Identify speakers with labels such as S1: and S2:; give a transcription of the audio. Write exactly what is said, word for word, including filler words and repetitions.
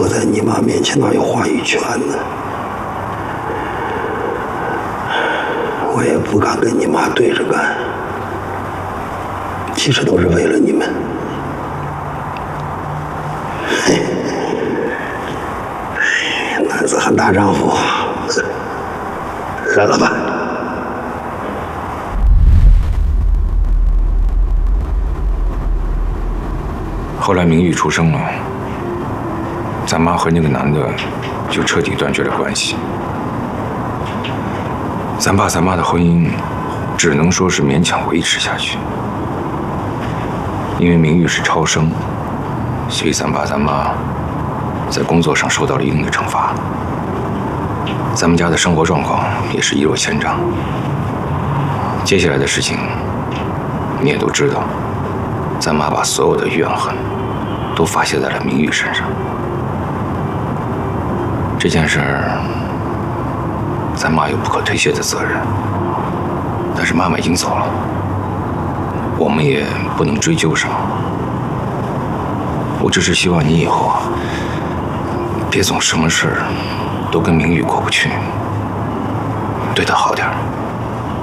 S1: 在你妈面前哪有话语权呢？我也不敢跟你妈对着干，其实都是为了你们。嘿，男子汉大丈夫，忍了吧。
S2: 后来明玉出生了，咱妈和那个男的就彻底断绝了关系。咱爸咱妈的婚姻只能说是勉强维持下去，因为明玉是超生，所以咱爸咱妈在工作上受到了一定的惩罚。咱们家的生活状况也是一落千丈。接下来的事情你也都知道，咱妈把所有的怨恨都发泄在了明玉身上。这件事儿，咱妈有不可推卸的责任，但是妈妈已经走了，我们也不能追究什么。我只是希望你以后啊，别总什么事儿都跟明玉过不去，对她好点儿。